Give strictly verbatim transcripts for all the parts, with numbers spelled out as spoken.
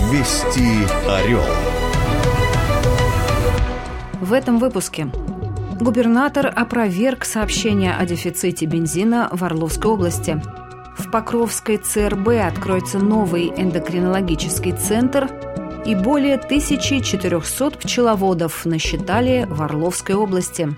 Вести Орел. В этом выпуске. Губернатор опроверг сообщение о дефиците бензина в Орловской области. В Покровской ЦРБ откроется новый эндокринологический центр, и более тысячи четырехсот пчеловодов насчитали в Орловской области.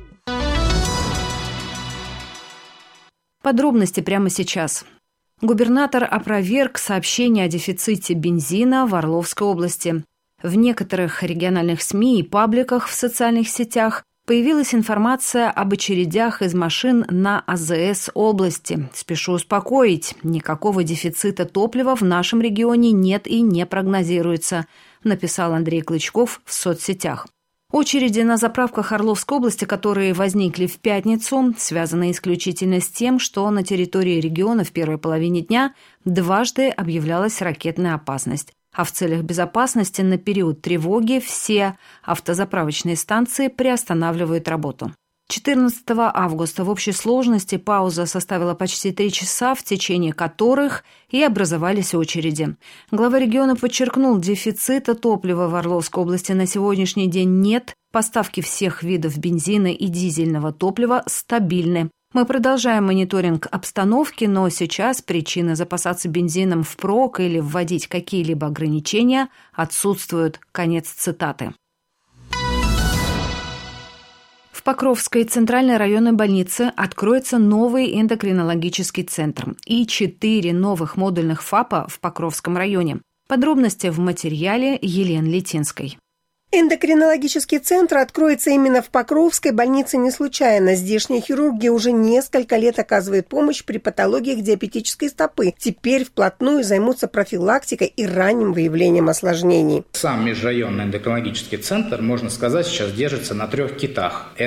Подробности прямо сейчас. Губернатор опроверг сообщение о дефиците бензина в Орловской области. В некоторых региональных СМИ и пабликах в социальных сетях появилась информация об очередях из машин на АЗС области. Спешу успокоить, никакого дефицита топлива в нашем регионе нет и не прогнозируется, написал Андрей Клычков в соцсетях. Очереди на заправках Орловской области, которые возникли в пятницу, связаны исключительно с тем, что на территории региона в первой половине дня дважды объявлялась ракетная опасность. А в целях безопасности на период тревоги все автозаправочные станции приостанавливают работу. четырнадцатого августа в общей сложности пауза составила почти три часа, в течение которых и образовались очереди. Глава региона подчеркнул, дефицита топлива в Орловской области на сегодняшний день нет, поставки всех видов бензина и дизельного топлива стабильны. Мы продолжаем мониторинг обстановки, но сейчас причины запасаться бензином впрок или вводить какие-либо ограничения отсутствуют. Конец цитаты. В Покровской центральной районной больнице откроется новый эндокринологический центр и четыре новых модульных ФАПа в Покровском районе. Подробности в материале Елены Летинской. Эндокринологический центр откроется именно в Покровской больнице не случайно. Здешняя хирургия уже несколько лет оказывает помощь при патологиях диабетической стопы. Теперь вплотную займутся профилактикой и ранним выявлением осложнений. Сам межрайонный эндокринологический центр, можно сказать, сейчас держится на трех китах.